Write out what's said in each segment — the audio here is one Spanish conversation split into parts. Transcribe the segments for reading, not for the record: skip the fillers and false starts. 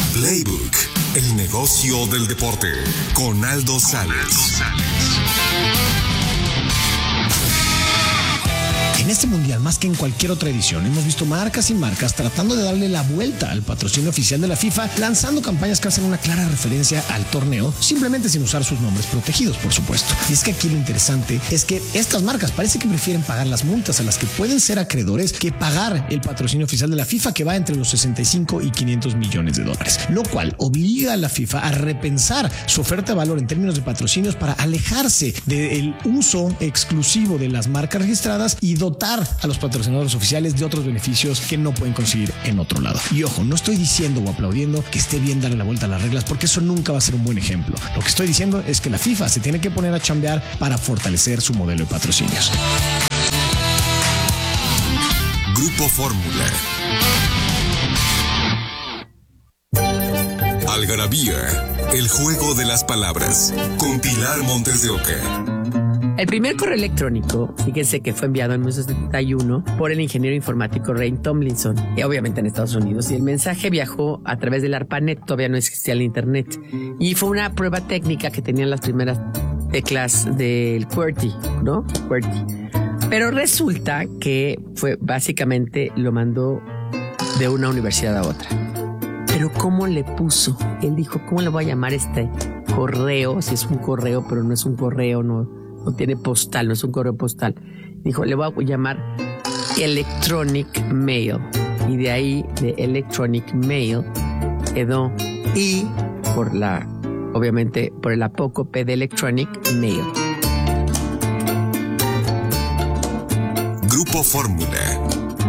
Playbook, el negocio del deporte, con Aldo Sales. En este mundial, más que en cualquier otra edición, hemos visto marcas y marcas tratando de darle la vuelta al patrocinio oficial de la FIFA, lanzando campañas que hacen una clara referencia al torneo, simplemente sin usar sus nombres protegidos, por supuesto. Y es que aquí lo interesante es que estas marcas parece que prefieren pagar las multas a las que pueden ser acreedores que pagar el patrocinio oficial de la FIFA, que va entre los 65 y 500 millones de dólares, lo cual obliga a la FIFA a repensar su oferta de valor en términos de patrocinios para alejarse del uso exclusivo de las marcas registradas y dotar a los patrocinadores oficiales de otros beneficios que no pueden conseguir en otro lado. Y ojo, no estoy diciendo o aplaudiendo que esté bien darle la vuelta a las reglas, porque eso nunca va a ser un buen ejemplo. Lo que estoy diciendo es que la FIFA se tiene que poner a chambear para fortalecer su modelo de patrocinios. Grupo Fórmula. Algarabía, el juego de las palabras, con Pilar Montes de Oca. El primer correo electrónico, fíjense que fue enviado en 1971 por el ingeniero informático Ray Tomlinson, obviamente en Estados Unidos, y el mensaje viajó a través del ARPANET, todavía no existía el internet, y fue una prueba técnica que tenían las primeras teclas del QWERTY, ¿no? QWERTY. Pero resulta que fue básicamente lo mandó de una universidad a otra. Pero ¿cómo le puso? Él dijo, ¿cómo le voy a llamar este correo? Si es un correo, pero no es un correo, no tiene postal, no es un correo postal. Dijo, le voy a llamar Electronic Mail. Y de ahí, de Electronic Mail, quedó I obviamente, por el apócope de Electronic Mail. Grupo Fórmula.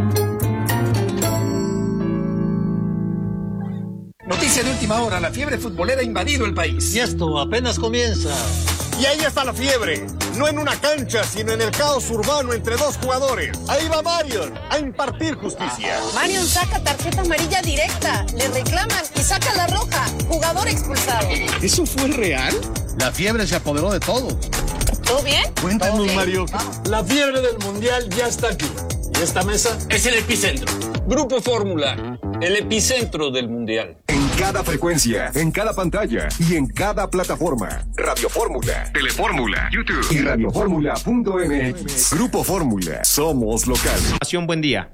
Noticia de última hora, la fiebre futbolera ha invadido el país. Y esto apenas comienza. Y ahí está la fiebre, no en una cancha, sino en el caos urbano entre dos jugadores. Ahí va Marion a impartir justicia. Marion saca tarjeta amarilla directa, le reclaman y saca la roja, jugador expulsado. ¿Eso fue real? La fiebre se apoderó de todo. ¿Todo bien? Cuéntanos, Mario. La fiebre del mundial ya está aquí. Y esta mesa es el epicentro. Grupo Fórmula, el epicentro del mundial. En cada frecuencia, en cada pantalla y en cada plataforma. Radio Fórmula, Telefórmula, YouTube y radioformula.mx. Grupo Fórmula, somos local. Buen día.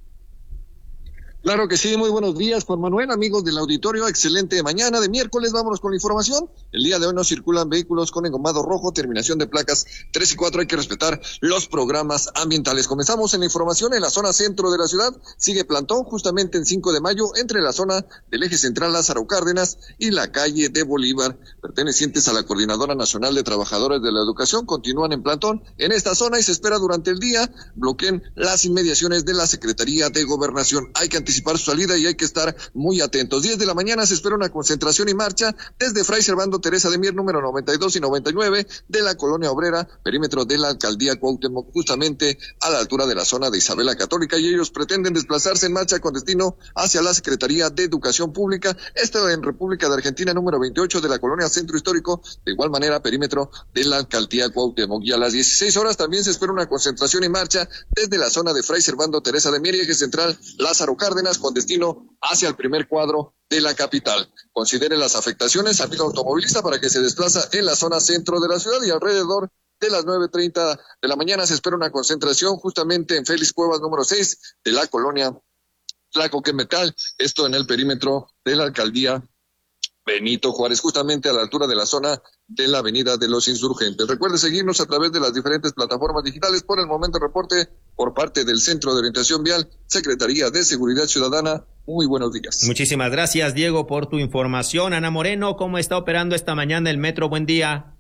Claro que sí, muy buenos días, Juan Manuel, amigos del auditorio, excelente mañana de miércoles, vámonos con la información. El día de hoy no circulan vehículos con engomado rojo, terminación de placas 3 y 4, hay que respetar los programas ambientales. Comenzamos en la información en la zona centro de la ciudad, sigue plantón justamente en 5 de mayo, entre la zona del eje central Lázaro Cárdenas y la calle de Bolívar, pertenecientes a la Coordinadora Nacional de Trabajadores de la Educación, continúan en plantón en esta zona y se espera durante el día bloqueen las inmediaciones de la Secretaría de Gobernación. Hay que anticipar su salida y hay que estar muy atentos. 10 de la mañana se espera una concentración y marcha desde Fray Servando Teresa de Mier, número 92 y 99 de la Colonia Obrera, perímetro de la Alcaldía Cuauhtémoc, justamente a la altura de la zona de Isabel la Católica, y ellos pretenden desplazarse en marcha con destino hacia la Secretaría de Educación Pública, esto en República de Argentina, número 28 de la Colonia Centro Histórico, de igual manera perímetro de la Alcaldía Cuauhtémoc. Y a las 16 horas también se espera una concentración y marcha desde la zona de Fray Servando Teresa de Mier y eje central Lázaro Cárdenas, con destino hacia el primer cuadro de la capital. Considere las afectaciones, amigo automovilista, para que se desplaza en la zona centro de la ciudad, y alrededor de las 9:30 de la mañana se espera una concentración justamente en Félix Cuevas, número 6 de la Colonia Tlacoquemecal, esto en el perímetro de la Alcaldía Benito Juárez, justamente a la altura de la zona de la Avenida de los Insurgentes. Recuerde seguirnos a través de las diferentes plataformas digitales. Por el momento, reporte por parte del Centro de Orientación Vial, Secretaría de Seguridad Ciudadana. Muy buenos días. Muchísimas gracias, Diego, por tu información. Ana Moreno, ¿cómo está operando esta mañana el metro? Buen día.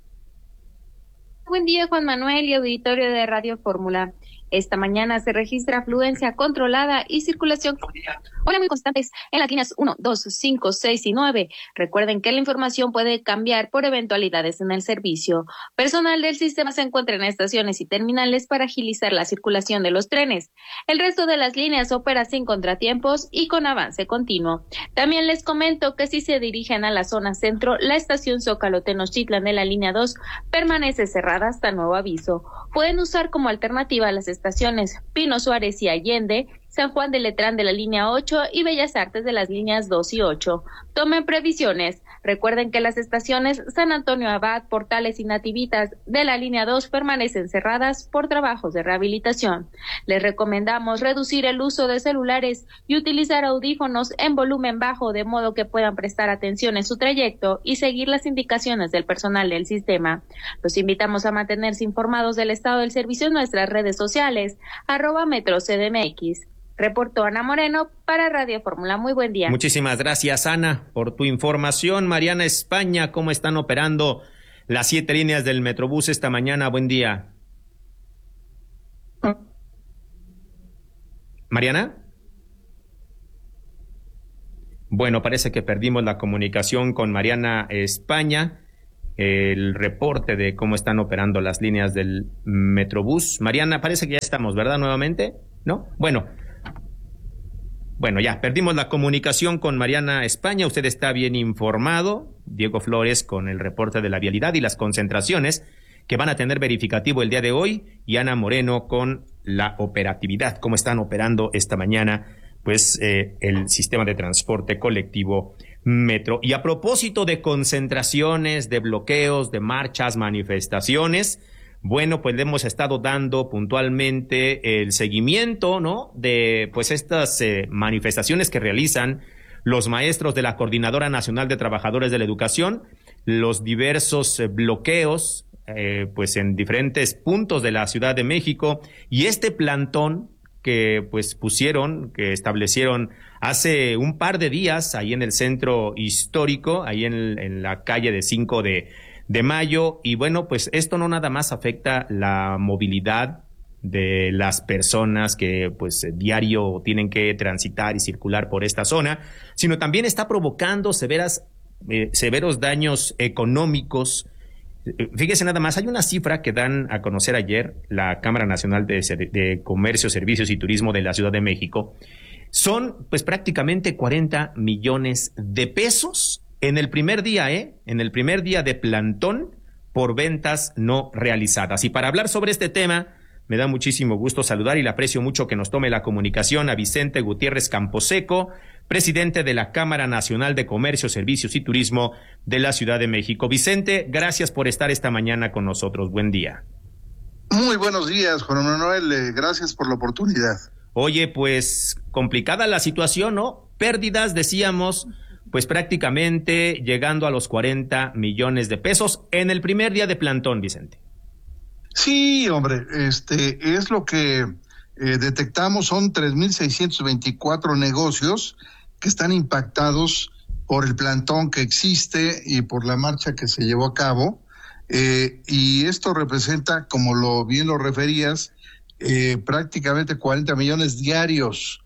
Buen día, Juan Manuel y auditorio de Radio Fórmula. Esta mañana se registra afluencia controlada y circulación muy constantes en las líneas 1, 2, 5, 6 y 9. Recuerden que la información puede cambiar por eventualidades en el servicio. Personal del sistema se encuentra en estaciones y terminales para agilizar la circulación de los trenes. El resto de las líneas opera sin contratiempos y con avance continuo. También les comento que si se dirigen a la zona centro, la estación Zócalo Tenochtitlan de la línea 2 permanece cerrada hasta nuevo aviso. Pueden usar como alternativa las estaciones Pino Suárez y Allende San Juan de Letrán de la línea 8 y Bellas Artes de las líneas 2 y 8. Tomen previsiones. Recuerden que las estaciones San Antonio Abad, Portales y Nativitas de la línea 2 permanecen cerradas por trabajos de rehabilitación. Les recomendamos reducir el uso de celulares y utilizar audífonos en volumen bajo de modo que puedan prestar atención en su trayecto y seguir las indicaciones del personal del sistema. Los invitamos a mantenerse informados del estado del servicio en nuestras redes sociales, @MetroCDMX. Reportó Ana Moreno para Radio Fórmula. Muy buen día. Muchísimas gracias, Ana, por tu información. Mariana España, ¿cómo están operando las 7 líneas del Metrobús esta mañana? Buen día. ¿Mariana? Bueno, parece que perdimos la comunicación con Mariana España. El reporte de cómo están operando las líneas del Metrobús. Mariana, parece que ya estamos, ¿verdad? Nuevamente, ¿no? Bueno, ya perdimos la comunicación con Mariana España. Usted está bien informado. Diego Flores con el reporte de la vialidad y las concentraciones que van a tener verificativo el día de hoy, y Ana Moreno con la operatividad. ¿Cómo están operando esta mañana? Pues el sistema de transporte colectivo Metro. Y a propósito de concentraciones, de bloqueos, de marchas, manifestaciones, bueno, pues le hemos estado dando puntualmente el seguimiento, ¿no?, de pues estas manifestaciones que realizan los maestros de la Coordinadora Nacional de Trabajadores de la Educación, los diversos bloqueos, pues en diferentes puntos de la Ciudad de México, y este plantón que pues que establecieron hace un par de días ahí en el centro histórico, ahí en la calle de 5 de Mayo, y bueno, pues esto no nada más afecta la movilidad de las personas que pues diario tienen que transitar y circular por esta zona, sino también está provocando severos daños económicos. Fíjese nada más, hay una cifra que dan a conocer ayer la Cámara Nacional de Comercio, Servicios y Turismo de la Ciudad de México. Son pues prácticamente 40 millones de pesos en el primer día, en el primer día de plantón por ventas no realizadas. Y para hablar sobre este tema, me da muchísimo gusto saludar y le aprecio mucho que nos tome la comunicación a Vicente Gutiérrez Camposeco, presidente de la Cámara Nacional de Comercio, Servicios y Turismo de la Ciudad de México. Vicente, gracias por estar esta mañana con nosotros. Buen día. Muy buenos días, Juan Manuel. Gracias por la oportunidad. Oye, pues complicada la situación, ¿no? Pérdidas, decíamos, pues prácticamente llegando a los 40 millones de pesos en el primer día de plantón, Vicente. Sí, hombre, es lo que detectamos. Son 3,624 negocios que están impactados por el plantón que existe y por la marcha que se llevó a cabo, y esto representa, como bien lo referías, prácticamente 40 millones diarios.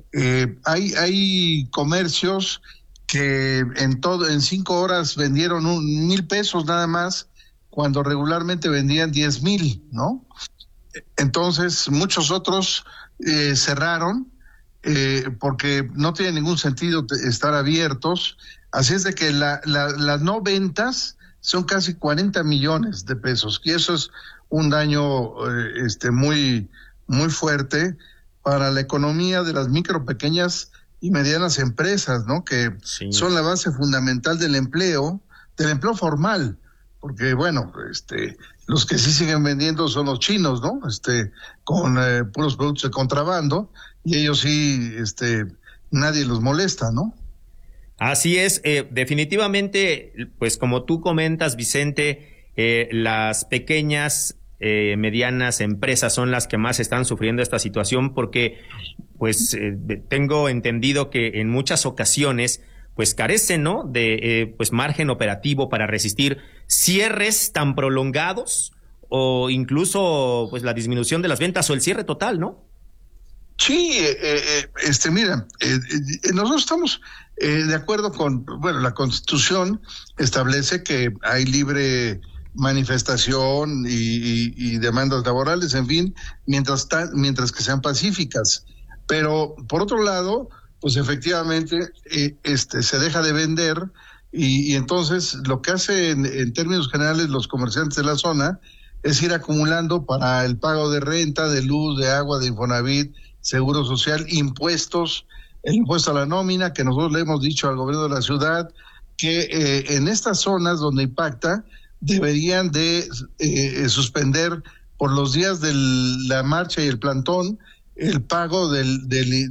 Hay comercios que en 5 horas vendieron 1,000 pesos nada más, cuando regularmente vendían 10,000, ¿no? Entonces, muchos otros cerraron porque no tiene ningún sentido estar abiertos. Así es de que las no ventas son casi 40 millones de pesos, y eso es un daño muy, muy fuerte para la economía de las micro, pequeñas y medianas empresas, ¿no? Que sí, son la base fundamental del empleo formal, porque bueno, los que sí siguen vendiendo son los chinos, ¿no? Con puros productos de contrabando, y ellos sí, nadie los molesta, ¿no? Así es, definitivamente, pues como tú comentas, Vicente, las pequeñas, medianas empresas son las que más están sufriendo esta situación, porque pues tengo entendido que en muchas ocasiones pues carecen, ¿no?, de pues margen operativo para resistir cierres tan prolongados, o incluso pues la disminución de las ventas o el cierre total, ¿no? Sí, mira, nosotros estamos de acuerdo con, bueno, la Constitución establece que hay libre manifestación y demandas laborales, en fin, mientras que sean pacíficas. Pero por otro lado, pues efectivamente se deja de vender, y entonces lo que hacen en términos generales los comerciantes de la zona es ir acumulando para el pago de renta, de luz, de agua, de Infonavit seguro social, impuestos, el impuesto a la nómina, que nosotros le hemos dicho al gobierno de la ciudad que en estas zonas donde impacta deberían de suspender por los días de la marcha y el plantón el pago del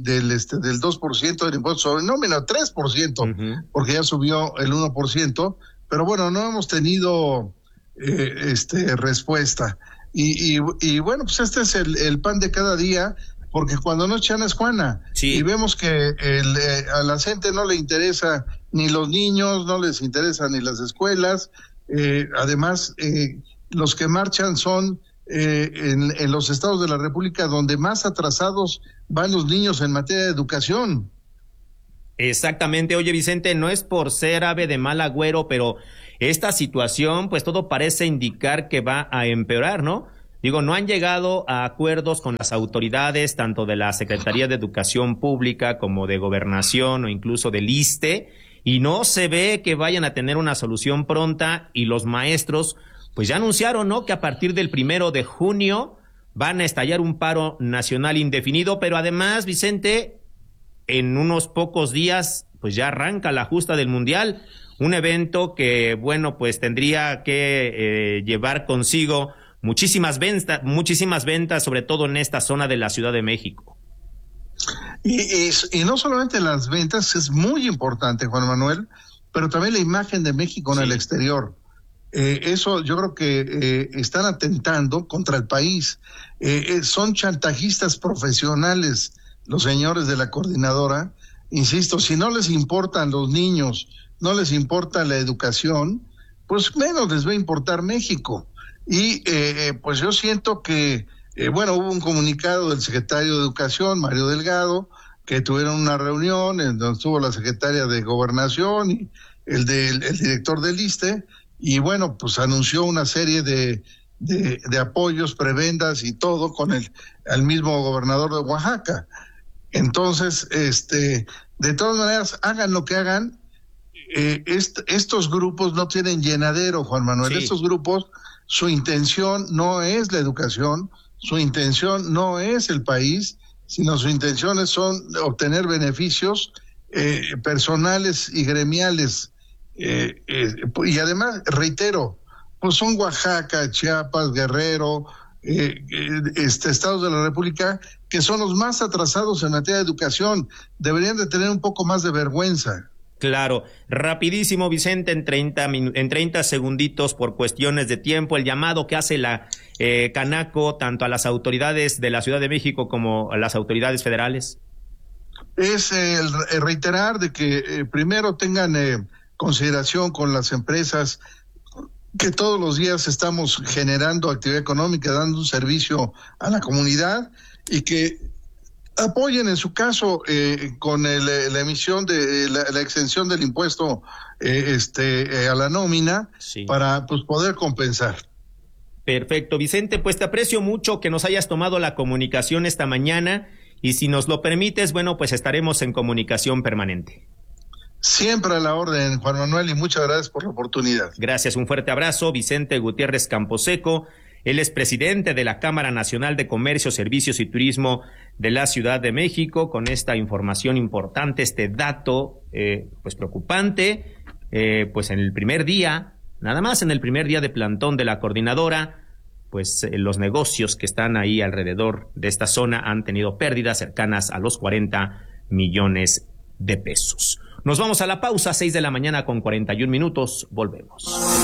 2% del impuesto sobre nómina, 3%, porque ya subió el 1%, pero bueno, no hemos tenido respuesta. Y bueno, pues este es el pan de cada día, porque cuando no es chana es juana. Sí. Y vemos que a la gente no le interesa ni los niños, no les interesan ni las escuelas. Además, los que marchan son en los estados de la República donde más atrasados van los niños en materia de educación. Exactamente. Oye, Vicente, no es por ser ave de mal agüero, pero esta situación, pues todo parece indicar que va a empeorar, ¿no? Digo, no han llegado a acuerdos con las autoridades, tanto de la Secretaría de Educación Pública como de Gobernación o incluso del ISSSTE, y no se ve que vayan a tener una solución pronta, y los maestros pues ya anunciaron, ¿no?, que a partir del 1 de junio van a estallar un paro nacional indefinido, pero además, Vicente, en unos pocos días pues ya arranca la justa del Mundial, un evento que, bueno, pues tendría que llevar consigo muchísimas ventas, sobre todo en esta zona de la Ciudad de México. Y no solamente las ventas, es muy importante, Juan Manuel, pero también la imagen de México en el exterior. Eso yo creo que están atentando contra el país. Son chantajistas profesionales los señores de la coordinadora. Insisto, si no les importan los niños, no les importa la educación, pues menos les va a importar México. Y pues yo siento que, hubo un comunicado del secretario de Educación, Mario Delgado, que tuvieron una reunión en donde estuvo la secretaria de Gobernación y el director del ISSSTE, y bueno, pues anunció una serie de apoyos, prebendas y todo con al mismo gobernador de Oaxaca. Entonces, de todas maneras, hagan lo que hagan, estos grupos no tienen llenadero, Juan Manuel. Sí. Estos grupos, su intención no es la educación, su intención no es el país, sino sus intenciones son obtener beneficios personales y gremiales. Y además, reitero, pues son Oaxaca, Chiapas, Guerrero, estados de la República que son los más atrasados en materia de educación. Deberían de tener un poco más de vergüenza. Claro, rapidísimo, Vicente, en 30 segunditos por cuestiones de tiempo, el llamado que hace la Canaco tanto a las autoridades de la Ciudad de México como a las autoridades federales. Es el reiterar de que primero tengan consideración con las empresas que todos los días estamos generando actividad económica, dando un servicio a la comunidad, y que apoyen en su caso con la emisión de la exención del impuesto a la nómina, sí, para pues poder compensar. Perfecto, Vicente, pues te aprecio mucho que nos hayas tomado la comunicación esta mañana, y si nos lo permites, bueno, pues estaremos en comunicación permanente. Siempre a la orden, Juan Manuel, y muchas gracias por la oportunidad. Gracias, un fuerte abrazo. Vicente Gutiérrez Camposeco, él es presidente de la Cámara Nacional de Comercio, Servicios y Turismo de la Ciudad de México, con esta información importante, este dato pues preocupante, pues en el primer día, nada más en el primer día de plantón de la coordinadora, pues los negocios que están ahí alrededor de esta zona han tenido pérdidas cercanas a los 40 millones de pesos. Nos vamos a la pausa, 6 de la mañana con 41 minutos, volvemos.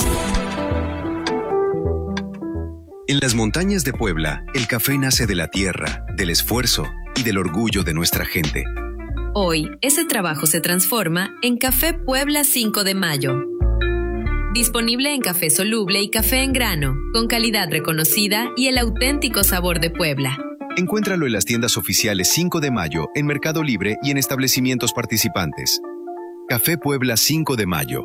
En las montañas de Puebla, el café nace de la tierra, del esfuerzo y del orgullo de nuestra gente. Hoy, ese trabajo se transforma en Café Puebla 5 de Mayo. Disponible en café soluble y café en grano, con calidad reconocida y el auténtico sabor de Puebla. Encuéntralo en las tiendas oficiales 5 de Mayo, en Mercado Libre y en establecimientos participantes. Café Puebla 5 de Mayo.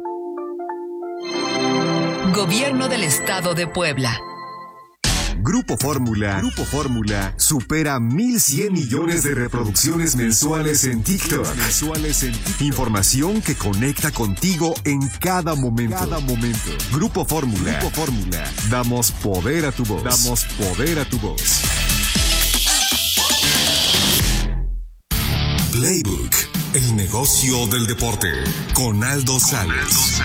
Gobierno del Estado de Puebla. Grupo Fórmula supera 1,100 millones de reproducciones mensuales en TikTok. Información que conecta contigo en cada momento. Grupo Fórmula. Damos poder a tu voz. Playbook, el negocio del deporte, con Aldo Sales.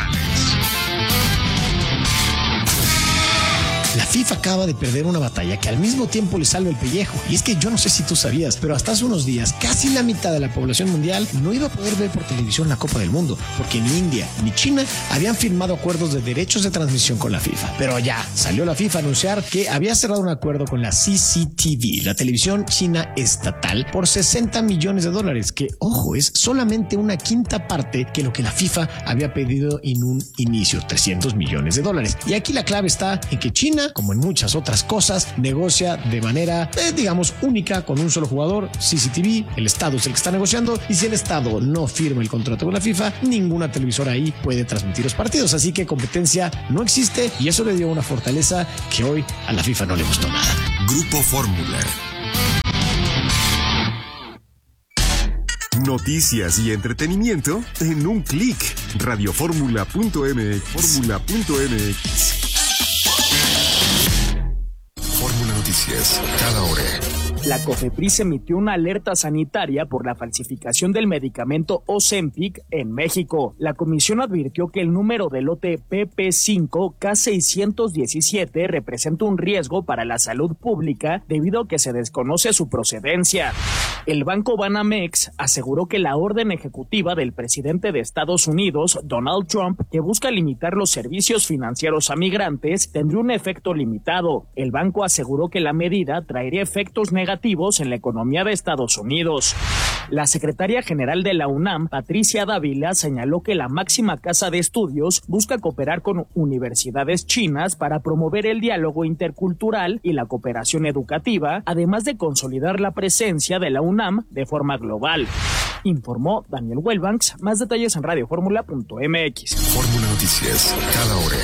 La FIFA acaba de perder una batalla que al mismo tiempo le salva el pellejo. Y es que yo no sé si tú sabías, pero hasta hace unos días casi la mitad de la población mundial no iba a poder ver por televisión la Copa del Mundo, porque ni India ni China habían firmado acuerdos de derechos de transmisión con la FIFA. Pero ya salió la FIFA a anunciar que había cerrado un acuerdo con la CCTV, la televisión china estatal, por $60 millones, que, ojo, es solamente una quinta parte que lo que la FIFA había pedido en un inicio, $300 millones. Y aquí la clave está en que China, como en muchas otras cosas, negocia de manera, digamos, única con un solo jugador, CCTV. El Estado es el que está negociando, y si el Estado no firma el contrato con la FIFA, ninguna televisora ahí puede transmitir los partidos. Así que competencia no existe, y eso le dio una fortaleza que hoy a la FIFA no le gustó nada. Grupo Fórmula. Noticias y entretenimiento en un clic. Radioformula.mx. Fórmula Noticias, cada hora. La COFEPRIS emitió una alerta sanitaria por la falsificación del medicamento Ozempic en México. La comisión advirtió que el número de lote PP5 K617 representa un riesgo para la salud pública debido a que se desconoce su procedencia. El banco Banamex aseguró que la orden ejecutiva del presidente de Estados Unidos, Donald Trump, que busca limitar los servicios financieros a migrantes, tendría un efecto limitado. El banco aseguró que la medida traería efectos negativos en la economía de Estados Unidos. La secretaria general de la UNAM, Patricia Dávila, señaló que la máxima casa de estudios busca cooperar con universidades chinas para promover el diálogo intercultural y la cooperación educativa, además de consolidar la presencia de la UNAM de forma global. Informó Daniel Wellbanks. Más detalles en radioformula.mx. Fórmula Noticias, cada hora.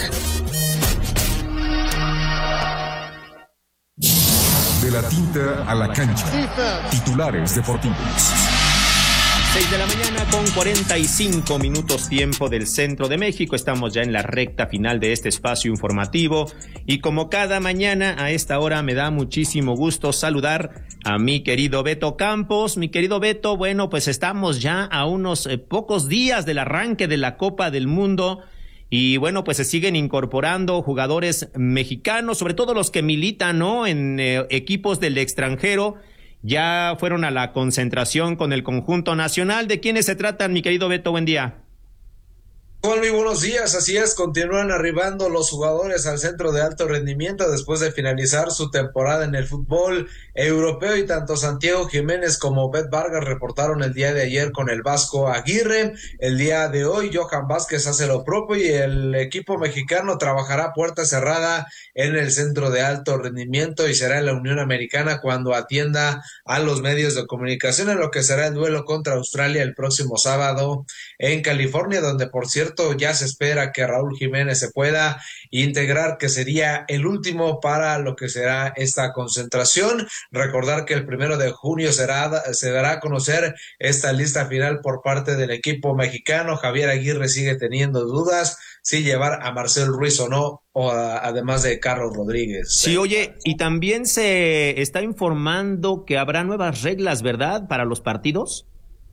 De la tinta a la cancha. Titulares deportivos. 6 de la mañana con 45 minutos tiempo del centro de México. Estamos ya en la recta final de este espacio informativo. Y como cada mañana a esta hora me da muchísimo gusto saludar a mi querido Beto Campos. Mi querido Beto, bueno, pues estamos ya a unos pocos días del arranque de la Copa del Mundo. Y bueno, pues se siguen incorporando jugadores mexicanos, sobre todo los que militan, ¿no?, en equipos del extranjero. Ya fueron a la concentración con el conjunto nacional. ¿De quiénes se tratan, mi querido Beto? Buen día. Muy buenos días, así es, continúan arribando los jugadores al centro de alto rendimiento después de finalizar su temporada en el fútbol europeo, y tanto Santiago Jiménez como Bet Vargas reportaron el día de ayer con el Vasco Aguirre. El día de hoy Johan Vázquez hace lo propio y el equipo mexicano trabajará puerta cerrada en el centro de alto rendimiento y será en la Unión Americana cuando atienda a los medios de comunicación en lo que será el duelo contra Australia el próximo sábado en California, donde por cierto ya se espera que Raúl Jiménez se pueda integrar, que sería el último para lo que será esta concentración. Recordar que el 1 de junio se dará a conocer esta lista final por parte del equipo mexicano. Javier Aguirre sigue teniendo dudas si llevar a Marcel Ruiz o no, además de Carlos Rodríguez. Sí, oye, y también se está informando que habrá nuevas reglas, ¿verdad?, para los partidos.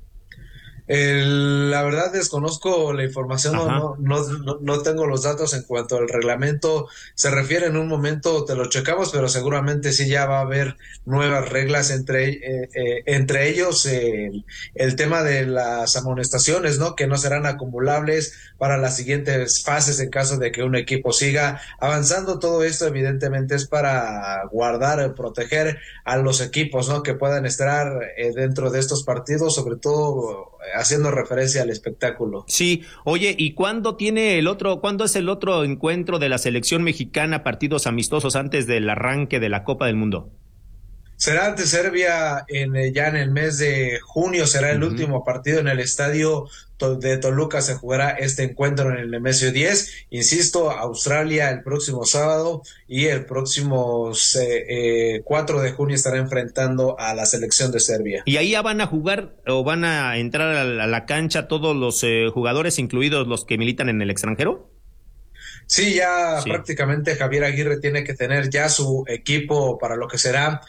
La verdad desconozco la información, no tengo los datos en cuanto al reglamento se refiere. En un momento te lo checamos, pero seguramente sí ya va a haber nuevas reglas, entre ellos el tema de las amonestaciones, ¿no?, que no serán acumulables para las siguientes fases en caso de que un equipo siga avanzando. Todo esto evidentemente es para guardar, proteger a los equipos, ¿no?, que puedan estar dentro de estos partidos, sobre todo haciendo referencia al espectáculo. Sí, oye, ¿y cuándo es el otro encuentro de la selección mexicana, partidos amistosos antes del arranque de la Copa del Mundo? Será ante Serbia ya en el mes de junio, será el último partido en el estadio de Toluca. Se jugará este encuentro en el Nemesio 10. Insisto, Australia el próximo sábado y el próximo 4 de junio estará enfrentando a la selección de Serbia. ¿Y ahí ya van a jugar o van a entrar a la cancha todos los jugadores, incluidos los que militan en el extranjero? Sí, ya prácticamente Javier Aguirre tiene que tener ya su equipo para lo que será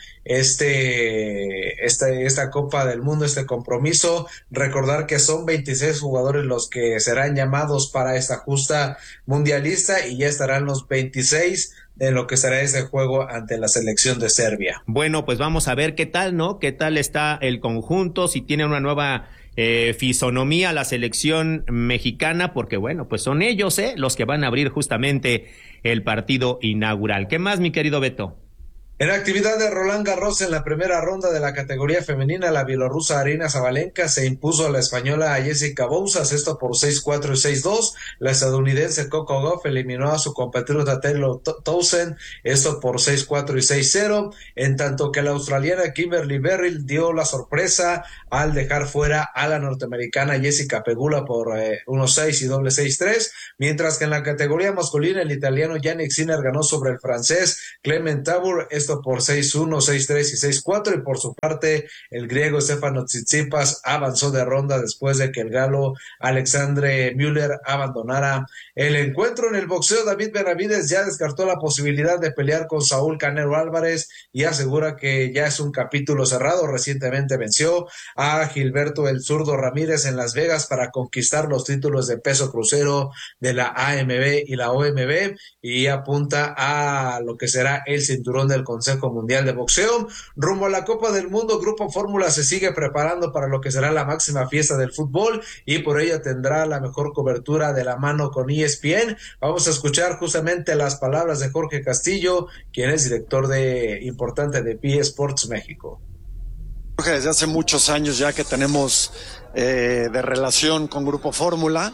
esta Copa del Mundo, este compromiso. Recordar que son 26 jugadores los que serán llamados para esta justa mundialista y ya estarán los 26 en lo que será ese juego ante la selección de Serbia. Bueno, pues vamos a ver qué tal, ¿no? ¿Qué tal está el conjunto? Si tiene una nueva fisonomía la selección mexicana, porque bueno, pues son ellos los que van a abrir justamente el partido inaugural. ¿Qué más, mi querido Beto? En actividad de Roland Garros, en la primera ronda de la categoría femenina, la bielorrusa Aryna Sabalenka se impuso a la española Jessica Bouzas, esto por 6-4 y 6-2. La estadounidense Coco Gauff eliminó a su compatriota Taylor Townsend, esto por 6-4 y 6-0, en tanto que la australiana Kimberly Berrill dio la sorpresa al dejar fuera a la norteamericana Jessica Pegula por 1-6 y doble 6-3, mientras que en la categoría masculina el italiano Yannick Sinner ganó sobre el francés Clement Tabour, esto por 6-1, 6-3 y 6-4, y por su parte el griego Stefanos Tsitsipas avanzó de ronda después de que el galo Alexandre Müller abandonara el encuentro. En el boxeo, David Benavides ya descartó la posibilidad de pelear con Saúl Canelo Álvarez y asegura que ya es un capítulo cerrado. Recientemente venció a Gilberto el Zurdo Ramírez en Las Vegas para conquistar los títulos de peso crucero de la AMB y la OMB y apunta a lo que será el cinturón del Consejo Mundial de Boxeo. Rumbo a la Copa del Mundo, Grupo Fórmula se sigue preparando para lo que será la máxima fiesta del fútbol y por ello tendrá la mejor cobertura de la mano con ESPN. Vamos a escuchar justamente las palabras de Jorge Castillo, quien es director importante de PE Sports México. Desde hace muchos años ya que tenemos de relación con Grupo Fórmula.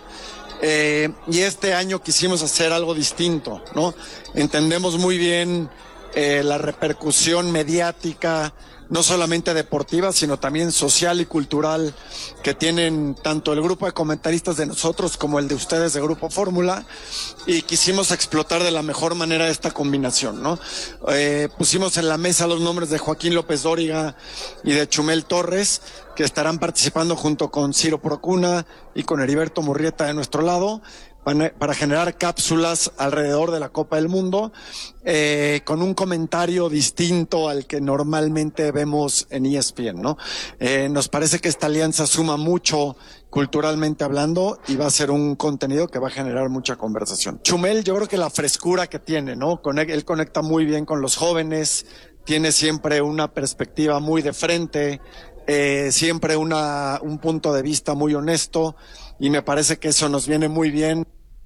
Y este año quisimos hacer algo distinto, ¿no? Entendemos muy bien la repercusión mediática, no solamente deportiva, sino también social y cultural que tienen tanto el grupo de comentaristas de nosotros como el de ustedes de Grupo Fórmula, y quisimos explotar de la mejor manera esta combinación, ¿no? Pusimos en la mesa los nombres de Joaquín López Dóriga y de Chumel Torres, que estarán participando junto con Ciro Procuna y con Heriberto Murrieta de nuestro lado, para generar cápsulas alrededor de la Copa del Mundo, con un comentario distinto al que normalmente vemos en ESPN, ¿no? Nos parece que esta alianza suma mucho culturalmente hablando y va a ser un contenido que va a generar mucha conversación. Chumel, yo creo que la frescura que tiene, ¿no? Él conecta muy bien con los jóvenes, tiene siempre una perspectiva muy de frente, siempre un punto de vista muy honesto, y me parece que eso nos viene muy bien.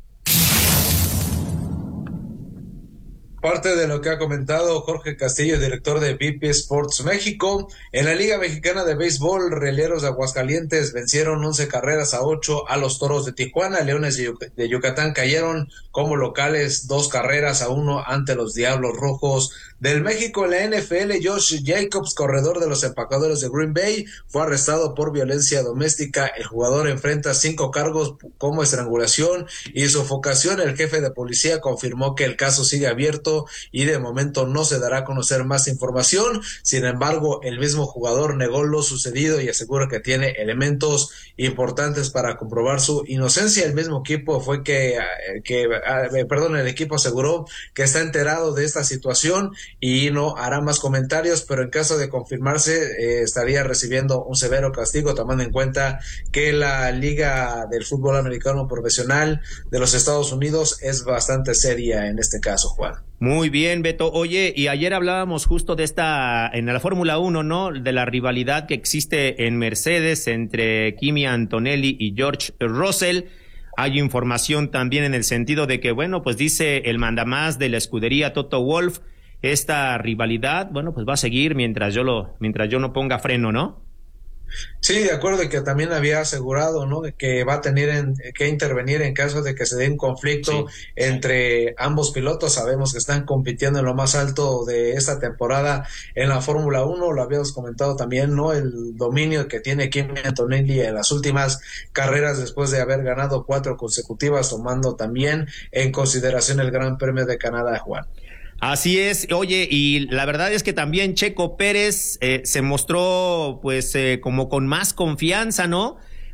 Parte de lo que ha comentado Jorge Castillo, director de PE Sports México. En la Liga Mexicana de Béisbol, Rieleros de Aguascalientes vencieron 11-8 a los Toros de Tijuana. Leones de Yucatán cayeron como locales 2-1 ante los Diablos Rojos del México. En la NFL, Josh Jacobs, corredor de los Empacadores de Green Bay, fue arrestado por violencia doméstica. El jugador enfrenta 5 cargos como estrangulación y sofocación. El jefe de policía confirmó que el caso sigue abierto y de momento no se dará a conocer más información. Sin embargo, el mismo jugador negó lo sucedido y asegura que tiene elementos importantes para comprobar su inocencia. El mismo equipo el equipo aseguró que está enterado de esta situación y no hará más comentarios, pero en caso de confirmarse estaría recibiendo un severo castigo, tomando en cuenta que la Liga del Fútbol Americano Profesional de los Estados Unidos es bastante seria en este caso, Juan. Muy bien, Beto. Oye, y ayer hablábamos justo de en la Fórmula 1, ¿no? De la rivalidad que existe en Mercedes entre Kimi Antonelli y George Russell. Hay información también en el sentido de que, bueno, pues dice el mandamás de la escudería Toto Wolff, esta rivalidad, bueno, pues va a seguir mientras yo no ponga freno, ¿no? Sí, de acuerdo, y que también había asegurado, ¿no?, de que va a tener que intervenir en caso de que se dé un conflicto entre ambos pilotos. Sabemos que están compitiendo en lo más alto de esta temporada en la Fórmula 1, lo habíamos comentado también, ¿no?, el dominio que tiene Kimi Antonelli en las últimas carreras después de haber ganado 4 consecutivas, tomando también en consideración el Gran Premio de Canadá, Juan. Así es. Oye, y la verdad es que también Checo Pérez se mostró pues como con más confianza, ¿no?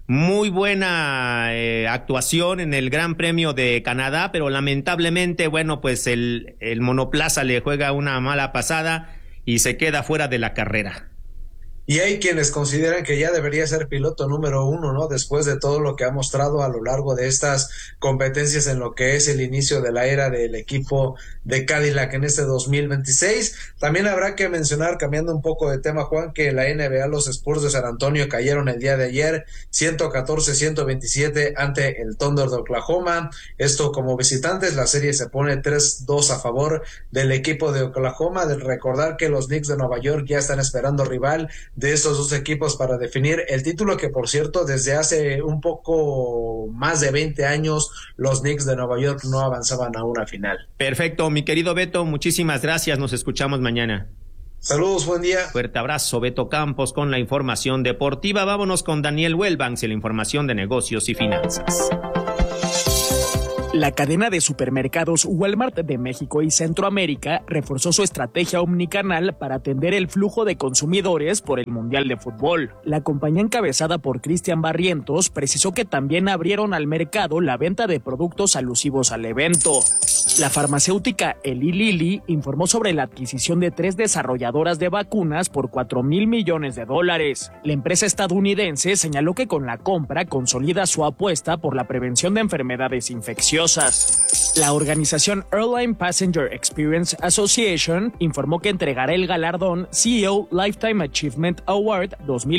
muy buena actuación en el Gran Premio de Canadá, pero lamentablemente, bueno, pues el monoplaza le juega una mala pasada y se queda fuera de la carrera. Y hay quienes consideran que ya debería ser piloto número 1, ¿no? Después de todo lo que ha mostrado a lo largo de estas competencias en lo que es el inicio de la era del equipo de Cadillac en este 2026. También habrá que mencionar, cambiando un poco de tema, Juan, que en la NBA los Spurs de San Antonio cayeron el día de ayer 114-127 ante el Thunder de Oklahoma. Esto como visitantes, la serie se pone 3-2 a favor del equipo de Oklahoma. De recordar que los Knicks de Nueva York ya están esperando rival de estos dos equipos para definir el título, que por cierto desde hace un poco más de 20 años los Knicks de Nueva York no avanzaban a una final. Perfecto, mi querido Beto, muchísimas gracias, nos escuchamos mañana. Saludos, buen día. Fuerte abrazo, Beto Campos con la información deportiva. Vámonos con Daniel Wellbanks y la información de negocios y finanzas. La cadena de supermercados Walmart de México y Centroamérica reforzó su estrategia omnicanal para atender el flujo de consumidores por el Mundial de Fútbol. La compañía encabezada por Cristian Barrientos precisó que también abrieron al mercado la venta de productos alusivos al evento. La farmacéutica Eli Lilly informó sobre la adquisición de 3 desarrolladoras de vacunas por $4,000 millones. La empresa estadounidense señaló que con la compra consolida su apuesta por la prevención de enfermedades infecciosas. La organización Airline Passenger Experience Association informó que entregará el galardón CEO Lifetime Achievement Award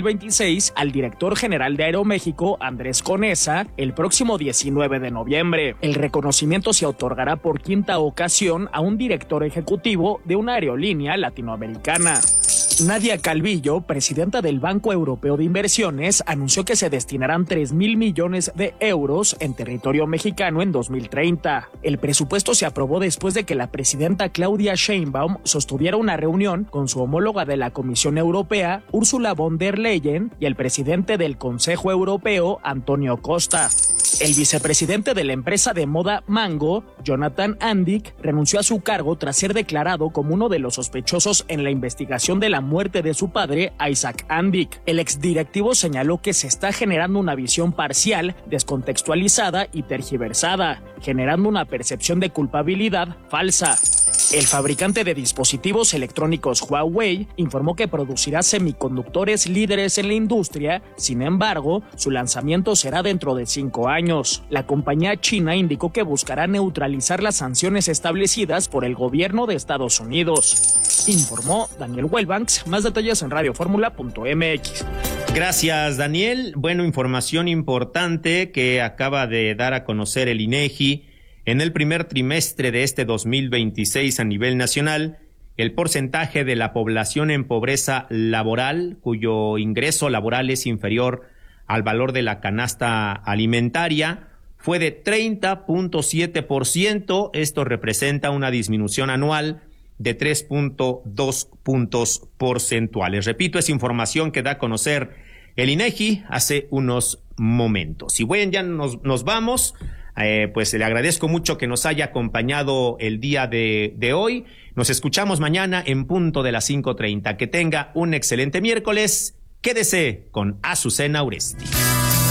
2026 al director general de Aeroméxico, Andrés Conesa, el próximo 19 de noviembre. El reconocimiento se otorgará por 5ª ocasión a un director ejecutivo de una aerolínea latinoamericana. Nadia Calvillo, presidenta del Banco Europeo de Inversiones, anunció que se destinarán 3,000 millones de euros en territorio mexicano en 2030. El presupuesto se aprobó después de que la presidenta Claudia Sheinbaum sostuviera una reunión con su homóloga de la Comisión Europea, Ursula von der Leyen, y el presidente del Consejo Europeo, Antonio Costa. El vicepresidente de la empresa de moda Mango, Jonathan Andick, renunció a su cargo tras ser declarado como uno de los sospechosos en la investigación de la muerte de su padre, Isaac Andick. El exdirectivo señaló que se está generando una visión parcial, descontextualizada y tergiversada, generando una percepción de culpabilidad falsa. El fabricante de dispositivos electrónicos Huawei informó que producirá semiconductores líderes en la industria, sin embargo, su lanzamiento será dentro de 5 años. La compañía china indicó que buscará neutralizar las sanciones establecidas por el gobierno de Estados Unidos. Informó Daniel Wellbanks, más detalles en radioformula.mx. Gracias, Daniel. Bueno, información importante que acaba de dar a conocer el INEGI. En el primer trimestre de este 2026 a nivel nacional, el porcentaje de la población en pobreza laboral, cuyo ingreso laboral es inferior al valor de la canasta alimentaria, fue de 30.7%. Esto representa una disminución anual de 3.2 puntos porcentuales. Repito, es información que da a conocer el INEGI hace unos momentos. Y bueno, ya nos vamos. Pues le agradezco mucho que nos haya acompañado el día de hoy. Nos escuchamos mañana en punto de las 5:30. Que tenga un excelente miércoles. Quédese con Azucena Uresti.